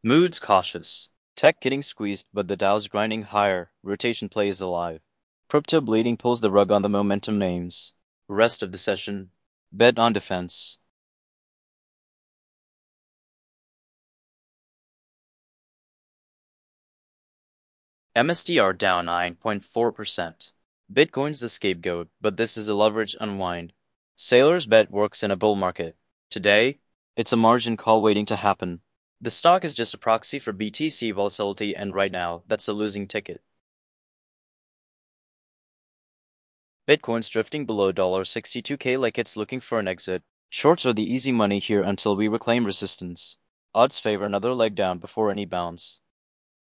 Moods cautious. Tech getting squeezed, but the Dow's grinding higher. Rotation play is alive. Crypto bleeding pulls the rug on the momentum names. Rest of the session. Bet on defense. MSTR down 9.4%. Bitcoin's the scapegoat, but this is a leverage unwind. Sailor's bet works in a bull market. Today, it's a margin call waiting to happen. The stock is just a proxy for BTC volatility, and right now, that's a losing ticket. Bitcoin's drifting below $62K like it's looking for an exit. Shorts are the easy money here until we reclaim resistance. Odds favor another leg down before any bounce.